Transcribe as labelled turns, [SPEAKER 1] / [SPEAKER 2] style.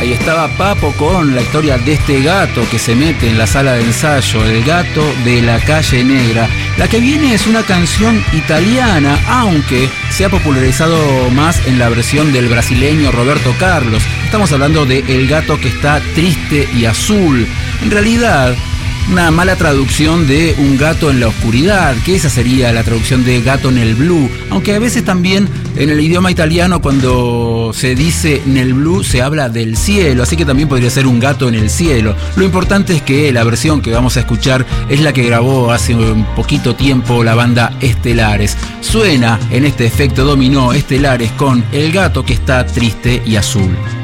[SPEAKER 1] Ahí estaba Papo con la historia de este gato que se mete en la sala de ensayo, el gato de la calle negra. La que viene es una canción italiana, aunque se ha popularizado más en la versión del brasileño Roberto Carlos. Estamos hablando de El gato que está triste y azul. En realidad, una mala traducción de Un gato en la oscuridad, que esa sería la traducción de Gato nel blu, aunque a veces también en el idioma italiano cuando se dice nel blu se habla del cielo, así que también podría ser Un gato en el cielo. Lo importante es que la versión que vamos a escuchar es la que grabó hace un poquito tiempo la banda Estelares. Suena en este efecto dominó Estelares con El gato que está triste y azul.